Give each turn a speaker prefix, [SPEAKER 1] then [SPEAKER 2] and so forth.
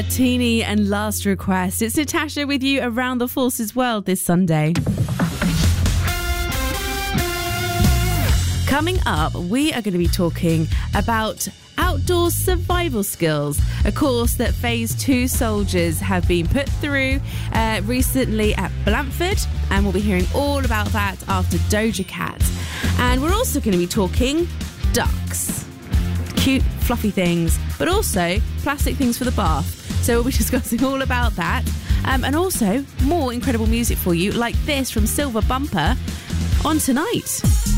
[SPEAKER 1] Teeny and Last Request. It's Natasha with you around the Forces world this Sunday. Coming up, we are going to be talking about outdoor survival skills, a course that Phase 2 soldiers have been put through recently at Blandford, and we'll be hearing all about that after Doja Cat. And we're also going to be talking ducks. Cute, fluffy things, but also plastic things for the bath. So we'll be discussing all about that. And also more incredible music for you, like this from Silver Bumper on Tonight.